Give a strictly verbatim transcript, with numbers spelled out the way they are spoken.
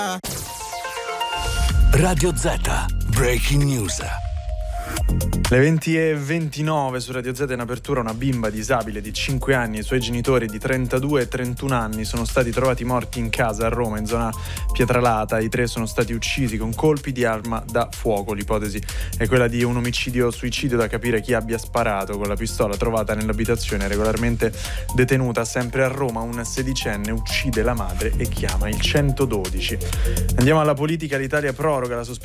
Radio Z, Breaking News. Le venti e ventinove su Radio Z in apertura. Una bimba disabile di cinque anni e i suoi genitori di trentadue e trentuno anni sono stati trovati morti in casa a Roma, in zona Pietralata. I tre sono stati uccisi con colpi di arma da fuoco. L'ipotesi è quella di un omicidio-suicidio, da capire chi abbia sparato con la pistola trovata nell'abitazione regolarmente detenuta sempre a Roma. Un sedicenne uccide la madre e chiama il centododici. Andiamo alla politica. L'Italia proroga la sospensione